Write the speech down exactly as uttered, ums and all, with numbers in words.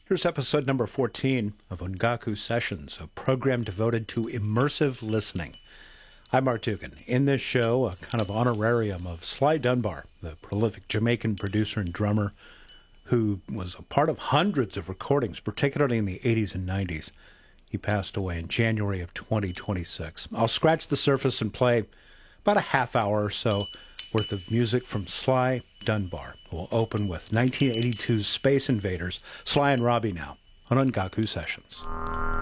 Here's episode number fourteen of Ongaku Sessions, a program devoted to immersive listening. I'm Mark Dugan. In this show, a kind of honorarium of Sly Dunbar, the prolific Jamaican producer and drummer who was a part of hundreds of recordings, particularly in the eighties and nineties. He passed away in January of twenty twenty-six. I'll scratch the surface and play about a half hour or so worth of music from Sly Dunbar. We'll open with nineteen eighty-two's Space Invaders, Sly and Robbie now on Ongaku Sessions.